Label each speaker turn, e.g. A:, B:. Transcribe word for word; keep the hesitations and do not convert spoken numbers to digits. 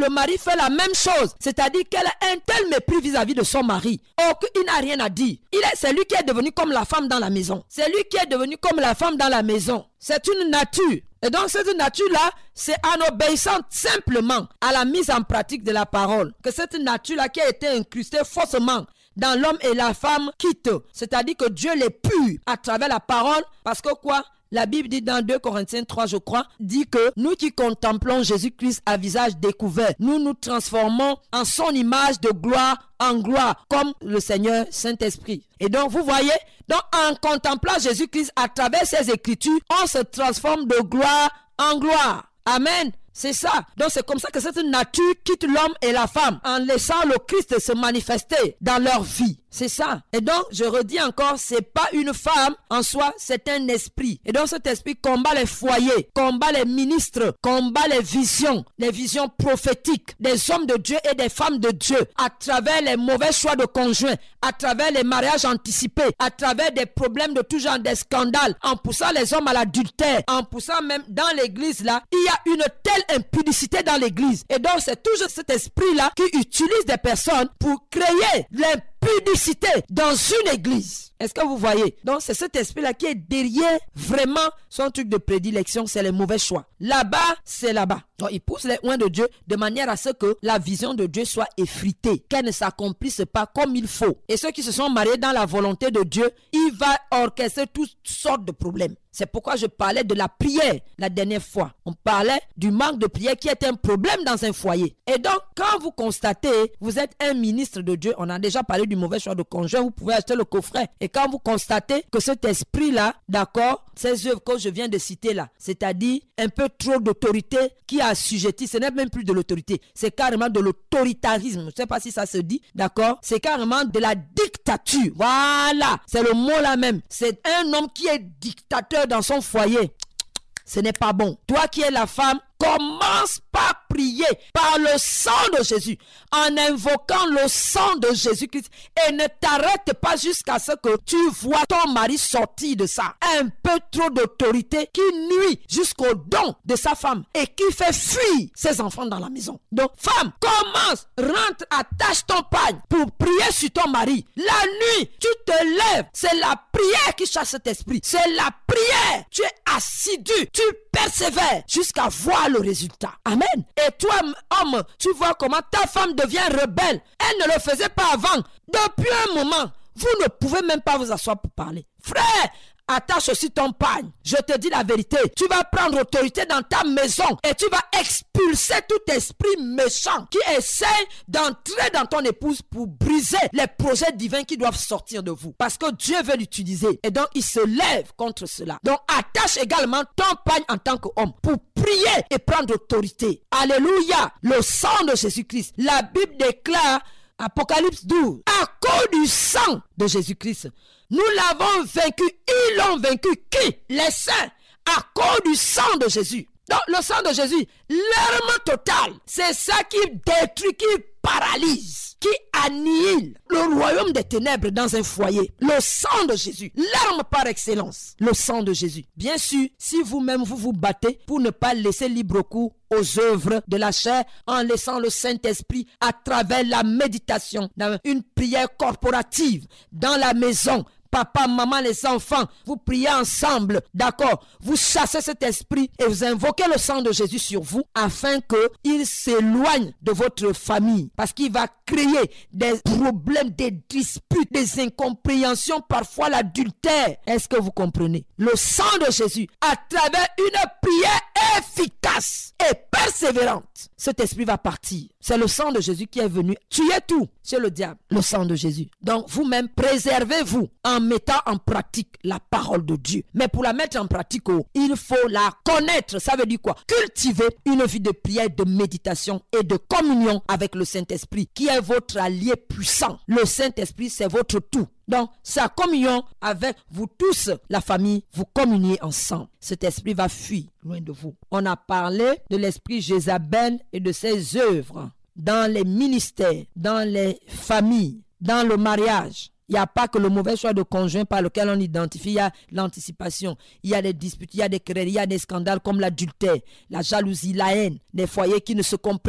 A: le mari fait la même chose, c'est-à-dire qu'elle a un tel mépris vis-à-vis de son mari, oh, qu'il n'a rien à dire. Il est, c'est lui qui est devenu comme la femme dans la maison. C'est lui qui est devenu comme la femme dans la maison. C'est une nature. Et donc cette nature-là, c'est en obéissant simplement à la mise en pratique de la parole que cette nature-là qui a été incrustée faussement dans l'homme et la femme quitte. C'est-à-dire que Dieu les pure à travers la parole, parce que quoi? La Bible dit dans deux Corinthiens trois, je crois, dit que nous qui contemplons Jésus-Christ à visage découvert, nous nous transformons en son image de gloire en gloire, comme le Seigneur Saint-Esprit. Et donc, vous voyez, donc en contemplant Jésus-Christ à travers ses écritures, on se transforme de gloire en gloire. Amen. C'est ça. Donc c'est comme ça que cette nature quitte l'homme et la femme en laissant le Christ se manifester dans leur vie. C'est ça. Et donc, je redis encore, c'est pas une femme en soi, c'est un esprit. Et donc, cet esprit combat les foyers, combat les ministres, combat les visions, les visions prophétiques des hommes de Dieu et des femmes de Dieu à travers les mauvais choix de conjoints, à travers les mariages anticipés, à travers des problèmes de tout genre, des scandales, en poussant les hommes à l'adultère, en poussant même dans l'église là, il y a une telle impudicité dans l'église. Et donc, c'est toujours cet esprit-là qui utilise des personnes pour créer l'impudicité Pudicité dans une église. Est-ce que vous voyez? Donc c'est cet esprit-là qui est derrière vraiment son truc de prédilection, c'est les mauvais choix. Là-bas, c'est là-bas. Donc il pousse les oins de Dieu de manière à ce que la vision de Dieu soit effritée, qu'elle ne s'accomplisse pas comme il faut. Et ceux qui se sont mariés dans la volonté de Dieu, il va orchestrer toutes sortes de problèmes. C'est pourquoi je parlais de la prière la dernière fois. On parlait du manque de prière qui est un problème dans un foyer. Et donc, quand vous constatez, vous êtes un ministre de Dieu, on a déjà parlé du mauvais choix de conjoint, vous pouvez acheter le coffret. Et quand vous constatez que cet esprit-là, d'accord, ces œuvres que je viens de citer là, c'est-à-dire un peu trop d'autorité qui a assujetti, ce n'est même plus de l'autorité, c'est carrément de l'autoritarisme. Je ne sais pas si ça se dit, d'accord, c'est carrément de la dictature. Voilà, c'est le mot là même. C'est un homme qui est dictateur dans son foyer. Ce n'est pas bon. Toi qui es la femme, commence par prier par le sang de Jésus, en invoquant le sang de Jésus-Christ, et ne t'arrête pas jusqu'à ce que tu vois ton mari sortir de ça. Un peu trop d'autorité qui nuit jusqu'au don de sa femme et qui fait fuir ses enfants dans la maison. Donc, femme, commence, rentre, attache ton pagne pour prier sur ton mari. La nuit, tu te lèves, c'est la prière qui chasse cet esprit. C'est la prière. Tu es assidu, tu persévères jusqu'à voir le résultat. Amen. Et toi, homme, tu vois comment ta femme devient rebelle. Elle ne le faisait pas avant. Depuis un moment, vous ne pouvez même pas vous asseoir pour parler. Frère, attache aussi ton pagne. Je te dis la vérité. Tu vas prendre autorité dans ta maison et tu vas expulser tout esprit méchant qui essaie d'entrer dans ton épouse pour briser les projets divins qui doivent sortir de vous. Parce que Dieu veut l'utiliser. Et donc, il se lève contre cela. Donc, attache également ton pagne en tant qu'homme pour prier et prendre autorité. Alléluia. Le sang de Jésus-Christ. La Bible déclare, Apocalypse douze, à cause du sang de Jésus-Christ, nous l'avons vaincu. Ils l'ont vaincu. Qui? Les saints. À cause du sang de Jésus. Donc le sang de Jésus, l'arme totale, c'est ça qui détruit, qui paralyse, qui annihile le royaume des ténèbres dans un foyer. Le sang de Jésus, l'arme par excellence, le sang de Jésus. Bien sûr, si vous-même vous vous battez pour ne pas laisser libre cours aux œuvres de la chair, en laissant le Saint-Esprit à travers la méditation, dans une prière corporative, dans la maison, papa, maman, les enfants, vous priez ensemble, d'accord? Vous chassez cet esprit et vous invoquez le sang de Jésus sur vous afin qu'il s'éloigne de votre famille. Parce qu'il va créer des problèmes, des disputes, des incompréhensions, parfois l'adultère. Est-ce que vous comprenez? Le sang de Jésus, à travers une prière efficace et persévérante, cet esprit va partir. C'est le sang de Jésus qui est venu tuer tout chez le diable, le sang de Jésus. Donc vous-même, préservez-vous en mettant en pratique la parole de Dieu. Mais pour la mettre en pratique, oh, il faut la connaître. Ça veut dire quoi? Cultiver une vie de prière, de méditation et de communion avec le Saint-Esprit, qui est votre allié puissant. Le Saint-Esprit, c'est votre tout. Donc, sa communion avec vous tous, la famille, vous communiez ensemble. Cet esprit va fuir loin de vous. On a parlé de l'esprit Jézabel et de ses œuvres dans les ministères, dans les familles, dans le mariage. Il n'y a pas que le mauvais choix de conjoint par lequel on identifie, il y a l'anticipation, il y a des disputes, il y a des querelles, il y a des scandales comme l'adultère, la jalousie, la haine, des foyers qui ne se comprennent